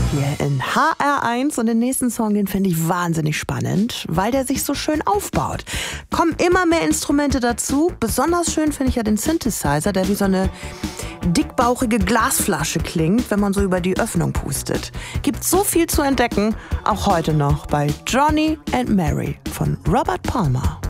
Hier in HR1 und den nächsten Song, den finde ich wahnsinnig spannend, weil der sich so schön aufbaut. Kommen immer mehr Instrumente dazu. Besonders schön finde ich ja den Synthesizer, der wie so eine dickbauchige Glasflasche klingt, wenn man so über die Öffnung pustet. Gibt so viel zu entdecken, auch heute noch bei Johnny and Mary von Robert Palmer.